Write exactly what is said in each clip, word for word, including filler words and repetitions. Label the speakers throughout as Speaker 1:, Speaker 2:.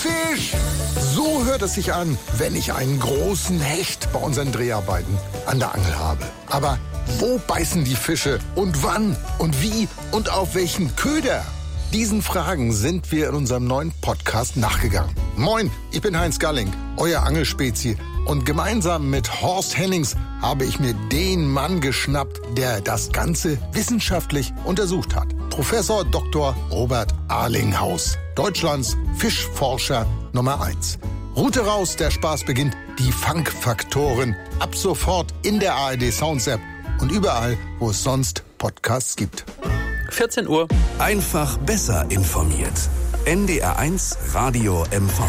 Speaker 1: Fisch! So hört es sich an, wenn ich einen großen Hecht bei unseren Dreharbeiten an der Angel habe. Aber wo beißen die Fische und wann und wie und auf welchen Köder? Diesen Fragen sind wir in unserem neuen Podcast nachgegangen. Moin, ich bin Heinz Galling, euer Angelspezie. Und gemeinsam mit Horst Hennings habe ich mir den Mann geschnappt, der das Ganze wissenschaftlich untersucht hat. Professor Doktor Robert Arlinghaus, Deutschlands Fischforscher Nummer eins. Route raus, der Spaß beginnt. Die Fangfaktoren. Ab sofort in der A R D Sounds App und überall, wo es sonst Podcasts gibt.
Speaker 2: vierzehn Uhr.
Speaker 3: Einfach besser informiert. N D R eins Radio M V.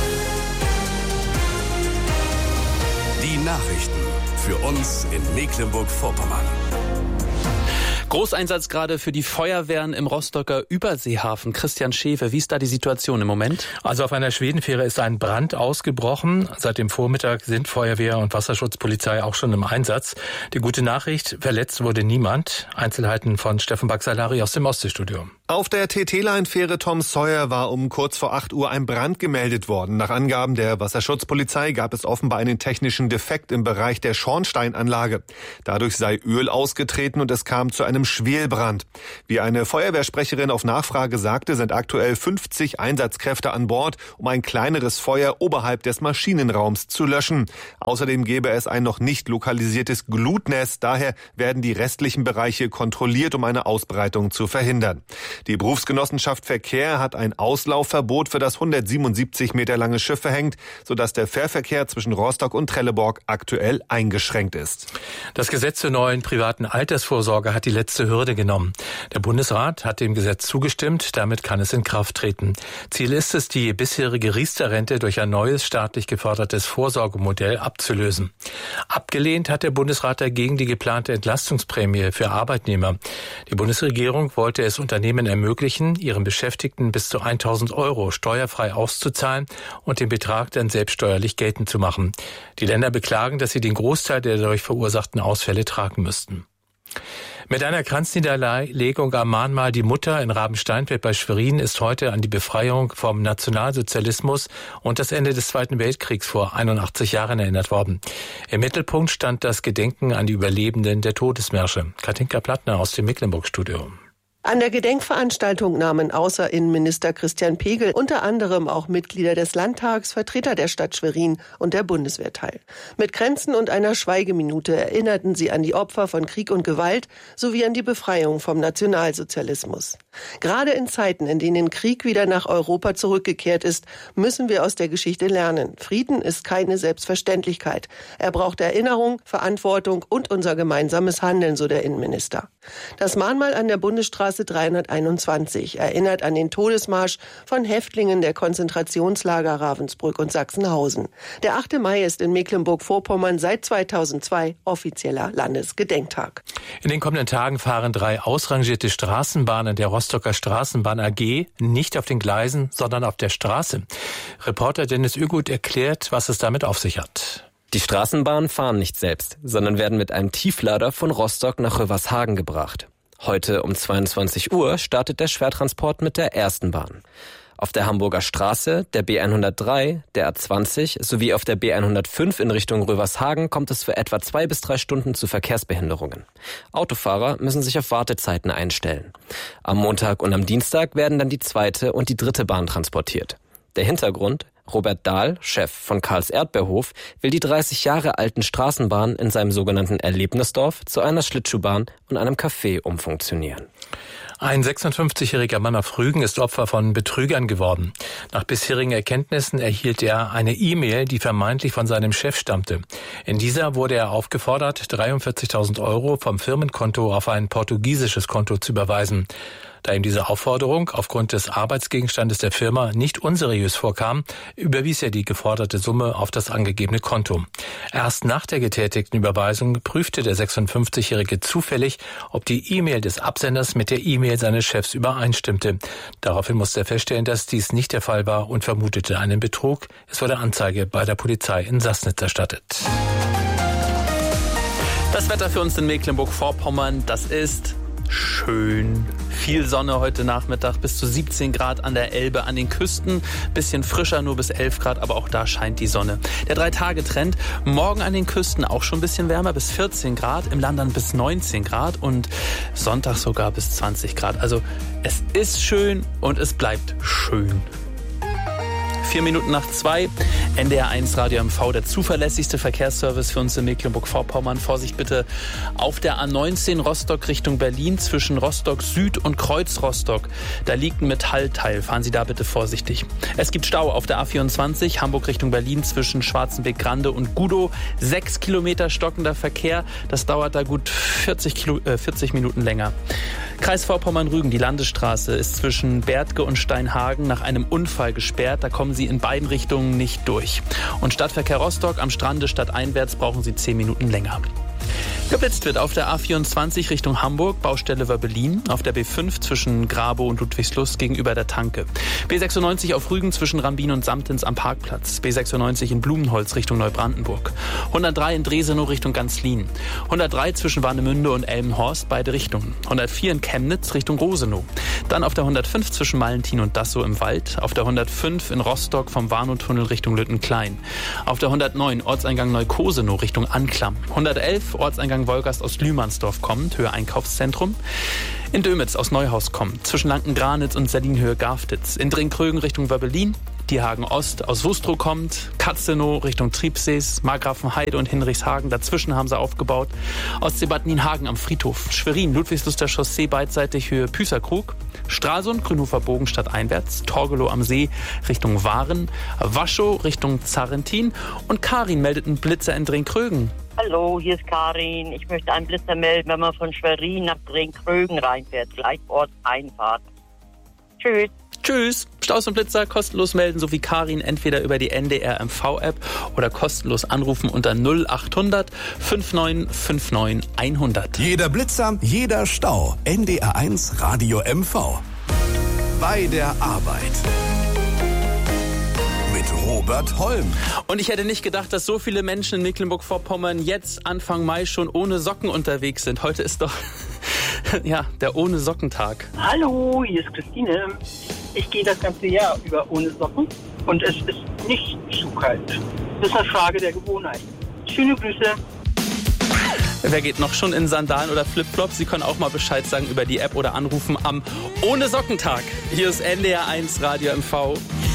Speaker 3: Die Nachrichten für uns in Mecklenburg-Vorpommern.
Speaker 2: Großeinsatz gerade für die Feuerwehren im Rostocker Überseehafen. Christian Schäfer, wie ist da die Situation im Moment?
Speaker 4: Also auf einer Schwedenfähre ist ein Brand ausgebrochen. Seit dem Vormittag sind Feuerwehr und Wasserschutzpolizei auch schon im Einsatz. Die gute Nachricht, verletzt wurde niemand. Einzelheiten von Steffen Baxalari aus dem Ostseestudio.
Speaker 5: Auf der T T-Line-Fähre Tom Sawyer war um kurz vor acht Uhr ein Brand gemeldet worden. Nach Angaben der Wasserschutzpolizei gab es offenbar einen technischen Defekt im Bereich der Schornsteinanlage. Dadurch sei Öl ausgetreten und es kam zu einem Schwelbrand. Wie eine Feuerwehrsprecherin auf Nachfrage sagte, sind aktuell fünfzig Einsatzkräfte an Bord, um ein kleineres Feuer oberhalb des Maschinenraums zu löschen. Außerdem gäbe es ein noch nicht lokalisiertes Glutnest. Daher werden die restlichen Bereiche kontrolliert, um eine Ausbreitung zu verhindern. Die Berufsgenossenschaft Verkehr hat ein Auslaufverbot für das hundertsiebenundsiebzig Meter lange Schiff verhängt, sodass der Fährverkehr zwischen Rostock und Trelleborg aktuell eingeschränkt ist.
Speaker 4: Das Gesetz zur neuen privaten Altersvorsorge hat die letzte Hürde genommen. Der Bundesrat hat dem Gesetz zugestimmt, damit kann es in Kraft treten. Ziel ist es, die bisherige Riester-Rente durch ein neues staatlich gefördertes Vorsorgemodell abzulösen. Abgelehnt hat der Bundesrat dagegen die geplante Entlastungsprämie für Arbeitnehmer. Die Bundesregierung wollte es Unternehmen ermöglichen, ihren Beschäftigten bis zu tausend Euro steuerfrei auszuzahlen und den Betrag dann selbst steuerlich geltend zu machen. Die Länder beklagen, dass sie den Großteil der dadurch verursachten Ausfälle tragen müssten. Mit einer Kranzniederlegung am Mahnmal Die Mutter in Rabensteinfeld bei Schwerin ist heute an die Befreiung vom Nationalsozialismus und das Ende des Zweiten Weltkriegs vor einundachtzig Jahren erinnert worden. Im Mittelpunkt stand das Gedenken an die Überlebenden der Todesmärsche. Katinka Plattner aus dem Mecklenburg-Studio.
Speaker 6: An der Gedenkveranstaltung nahmen außer Innenminister Christian Pegel unter anderem auch Mitglieder des Landtags, Vertreter der Stadt Schwerin und der Bundeswehr teil. Mit Kränzen und einer Schweigeminute erinnerten sie an die Opfer von Krieg und Gewalt sowie an die Befreiung vom Nationalsozialismus. Gerade in Zeiten, in denen Krieg wieder nach Europa zurückgekehrt ist, müssen wir aus der Geschichte lernen. Frieden ist keine Selbstverständlichkeit. Er braucht Erinnerung, Verantwortung und unser gemeinsames Handeln, so der Innenminister. Das Mahnmal an der Bundesstraße dreihunderteinundzwanzig erinnert an den Todesmarsch von Häftlingen der Konzentrationslager Ravensbrück und Sachsenhausen. Der achte Mai ist in Mecklenburg-Vorpommern seit zweitausendzwei offizieller Landesgedenktag.
Speaker 4: In den kommenden Tagen fahren drei ausrangierte Straßenbahnen der Rostocker Straßenbahn A G nicht auf den Gleisen, sondern auf der Straße. Reporter Dennis Ögut erklärt, was es damit auf sich hat.
Speaker 7: Die Straßenbahnen fahren nicht selbst, sondern werden mit einem Tieflader von Rostock nach Rövershagen gebracht. Heute um zweiundzwanzig Uhr startet der Schwertransport mit der ersten Bahn. Auf der Hamburger Straße, der B hundertdrei, der A zwanzig sowie auf der B hundertfünf in Richtung Rövershagen kommt es für etwa zwei bis drei Stunden zu Verkehrsbehinderungen. Autofahrer müssen sich auf Wartezeiten einstellen. Am Montag und am Dienstag werden dann die zweite und die dritte Bahn transportiert. Der Hintergrund: Robert Dahl, Chef von Karls Erdbeerhof, will die dreißig Jahre alten Straßenbahnen in seinem sogenannten Erlebnisdorf zu einer Schlittschuhbahn und einem Café umfunktionieren.
Speaker 4: Ein sechsundfünfzigjähriger Mann auf Rügen ist Opfer von Betrügern geworden. Nach bisherigen Erkenntnissen erhielt er eine E-Mail, die vermeintlich von seinem Chef stammte. In dieser wurde er aufgefordert, dreiundvierzigtausend Euro vom Firmenkonto auf ein portugiesisches Konto zu überweisen. Da ihm diese Aufforderung aufgrund des Arbeitsgegenstandes der Firma nicht unseriös vorkam, überwies er die geforderte Summe auf das angegebene Konto. Erst nach der getätigten Überweisung prüfte der sechsundfünfzigjährige zufällig, ob die E-Mail des Absenders mit der E-Mail seines Chefs übereinstimmte. Daraufhin musste er feststellen, dass dies nicht der Fall war und vermutete einen Betrug. Es wurde Anzeige bei der Polizei in Sassnitz erstattet.
Speaker 2: Das Wetter für uns in Mecklenburg-Vorpommern, das ist Schön. Viel Sonne heute Nachmittag, bis zu siebzehn Grad an der Elbe, an den Küsten. Bisschen frischer, nur bis elf Grad, aber auch da scheint die Sonne. Der Drei-Tage-Trend, morgen an den Küsten auch schon ein bisschen wärmer, bis vierzehn Grad, im Land dann bis neunzehn Grad und Sonntag sogar bis zwanzig Grad. Also es ist schön und es bleibt schön. Vier Minuten nach zwei, N D R eins Radio M V, der zuverlässigste Verkehrsservice für uns in Mecklenburg-Vorpommern. Vorsicht bitte auf der A neunzehn Rostock Richtung Berlin zwischen Rostock Süd und Kreuz Rostock. Da liegt ein Metallteil, fahren Sie da bitte vorsichtig. Es gibt Stau auf der A vierundzwanzig Hamburg Richtung Berlin zwischen Schwarzenbeck-Grande und Gudow. Sechs Kilometer stockender Verkehr, das dauert da gut vierzig, Kilo, äh, vierzig Minuten länger. Kreis Vorpommern-Rügen, die Landesstraße ist zwischen Bärtke und Steinhagen nach einem Unfall gesperrt. Da kommen Sie in beiden Richtungen nicht durch. Und Stadtverkehr Rostock am Strande stadteinwärts brauchen Sie zehn Minuten länger. Geblitzt wird auf der A vierundzwanzig Richtung Hamburg, Baustelle Wörbelin, auf der B fünf zwischen Grabow und Ludwigslust gegenüber der Tanke. B sechsundneunzig auf Rügen zwischen Rambin und Samtens am Parkplatz. B sechsundneunzig in Blumenholz Richtung Neubrandenburg. hundertdrei in Dresenow Richtung Ganzlin. hundertdrei zwischen Warnemünde und Elmhorst, beide Richtungen. hundertvier in Chemnitz Richtung Rosenow. Dann auf der hundertfünf zwischen Malentin und Dassow im Wald. Auf der hundertfünf in Rostock vom Warnow-Tunnel Richtung Lüttenklein. Auf der hundertneun Ortseingang Neukosenow Richtung Anklam. hundertelf Ortseingang Wolgast aus Lühmannsdorf kommt, Höhe Einkaufszentrum. In Dömitz aus Neuhaus kommt, zwischen Lanken-Granitz und Sellinhöhe Garftitz. In Dringkrögen Richtung Wörbelin. Diehagen Ost aus Wustrow kommt, Katzenow Richtung Triebsees, Margrafenheide und Hinrichshagen, dazwischen haben sie aufgebaut. Ostsee-Bad Nienhagen am Friedhof, Schwerin, Ludwigsluster Chaussee beidseitig Höhe Püßerkrug, Stralsund, Grünhofer Bogen stadteinwärts, Torgelow am See Richtung Waren, Waschow Richtung Zarrentin und Karin meldet einen Blitzer in Dringkrögen.
Speaker 8: Hallo, hier ist Karin. Ich möchte einen Blitzer melden, wenn man von Schwerin nach Dringkrögen reinfährt. Gleich Ortseinfahrt. Tschüss.
Speaker 2: Tschüss. Staus und Blitzer kostenlos melden, so wie Karin, entweder über die N D R M V-App oder kostenlos anrufen unter null achthundert neunundfünfzig neunundfünfzig hundert.
Speaker 3: Jeder Blitzer, jeder Stau. N D R eins Radio M V. Bei der Arbeit. Robert Holm.
Speaker 2: Und ich hätte nicht gedacht, dass so viele Menschen in Mecklenburg-Vorpommern jetzt Anfang Mai schon ohne Socken unterwegs sind. Heute ist doch ja der ohne Sockentag.
Speaker 9: Hallo, hier ist Christine. Ich gehe das ganze Jahr über ohne Socken und es ist nicht zu kalt. Das ist eine Frage der Gewohnheit. Schöne Grüße.
Speaker 2: Wer geht noch schon in Sandalen oder Flipflops? Sie können auch mal Bescheid sagen über die App oder anrufen am Ohne Sockentag. Hier ist N D R eins Radio M V.